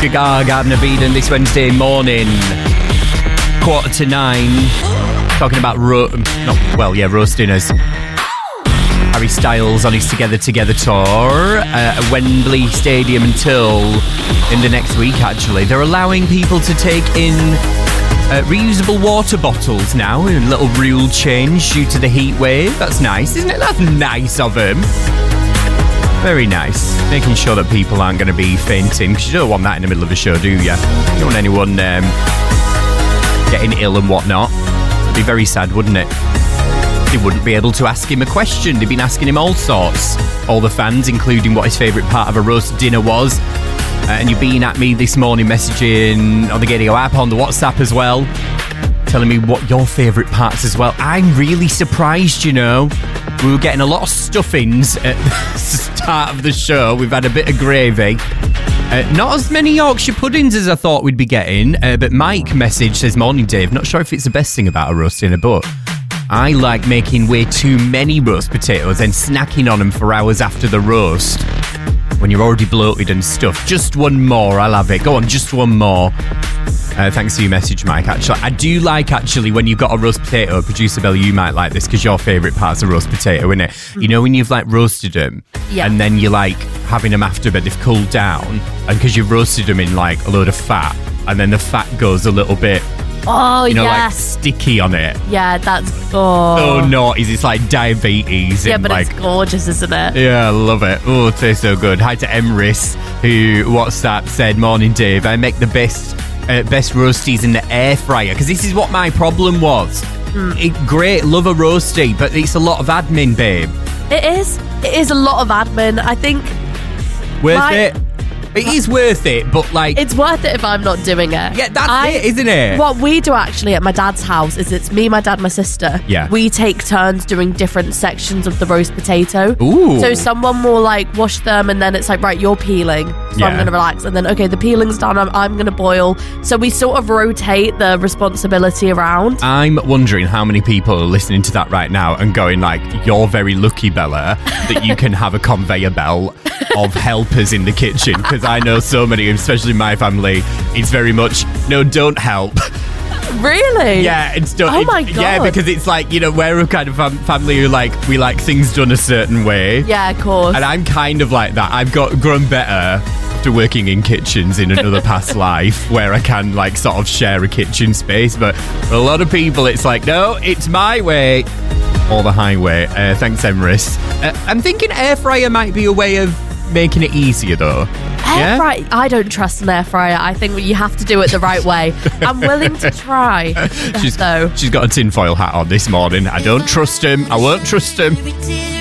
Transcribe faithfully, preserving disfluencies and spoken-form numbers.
Cigar Garden of Eden this Wednesday morning, quarter to nine. Talking about ro- not well, yeah, roast dinners. Harry Styles on his Together Together tour uh, at Wembley Stadium until in the next week. Actually, they're allowing people to take in uh, reusable water bottles now. A little rule change due to the heat wave. That's nice, isn't it? That's nice of them. Very nice. Making sure that people aren't going to be fainting, because you don't want that in the middle of a show, do you? You don't want anyone um, getting ill and whatnot. It'd be very sad, wouldn't it? They wouldn't be able to ask him a question. They've been asking him all sorts. All the fans, including what his favourite part of a roast dinner was. Uh, and you've been at me this morning messaging on the Gaydio app, on the WhatsApp as well, telling me what your favourite parts as well. I'm really surprised, you know. We were getting a lot of stuffings at the start of the show. We've had a bit of gravy. Uh, not as many Yorkshire puddings as I thought we'd be getting. Uh, but Mike message says, morning, Dave. Not sure if it's the best thing about a roast dinner, but I like making way too many roast potatoes and snacking on them for hours after the roast. When you're already bloated and stuff. Just one more, I'll have it. Go on, just one more. Uh, thanks for your message, Mike. Actually, I do like, actually, when you've got a roast potato, Producer Bell, you might like this, because your favourite part's a roast potato, isn't it? Mm. You know, when you've, like, roasted them, yeah. and then you're, like, having them after, but they've cooled down, and because you've roasted them in, like, a load of fat, and then the fat goes a little bit, oh, you know, yes. like, sticky on it. Yeah, that's, oh. Oh, naughty. It's like diabetes. Yeah, and, but like, it's gorgeous, isn't it? Yeah, I love it. Oh, it tastes so good. Hi to Emrys, who WhatsApp said, morning, Dave. I make the best... Uh, best roasties in the air fryer, because this is what my problem was. Mm. It, great, love a roasty, but it's a lot of admin, babe. It is. It is a lot of admin. I think. Worth my, it? It is worth it, but like... It's worth it if I'm not doing it. Yeah, that's I, it, isn't it? What we do actually at my dad's house is it's me, my dad, my sister. Yeah. We take turns doing different sections of the roast potato. Ooh. So someone will like wash them, and then it's like, right, you're peeling. So yeah. I'm going to relax. And then, okay, the peeling's done, I'm, I'm going to boil. So we sort of rotate the responsibility around. I'm wondering how many people are listening to that right now and going like, you're very lucky, Bella, that you can have a conveyor belt of helpers in the kitchen, because I know so many, especially my family, it's very much, no, don't help. Really? Yeah, it's done. Oh my God. Yeah, because it's like, you know, we're a kind of fam- family who like, we like things done a certain way. Yeah, of course. And I'm kind of like that. I've got grown better after working in kitchens in another past life, where I can like sort of share a kitchen space. But for a lot of people, it's like, no, it's my way or the highway. Uh, thanks, Emrys. Uh, I'm thinking air fryer might be a way of making it easier, though. Air yeah? fryer? I don't trust an air fryer. I think you have to do it the right way. I'm willing to try. she's, though. she's got a tinfoil hat on this morning. I don't trust him. I won't trust him.